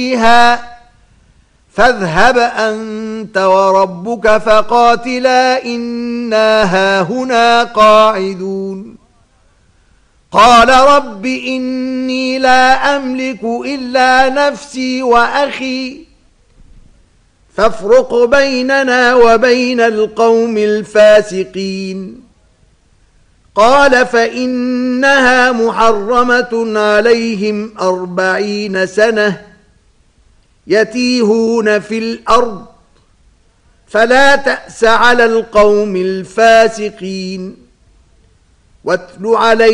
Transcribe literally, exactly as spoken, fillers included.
فيها فاذهب أنت وربك فقاتلا إنا هاهنا قاعدون قال رب إني لا أملك إلا نفسي وأخي فافرق بيننا وبين القوم الفاسقين قال فإنها محرمة عليهم أربعين سنة يتيهون في الأرض فلا تأس على القوم الفاسقين واتل عليهم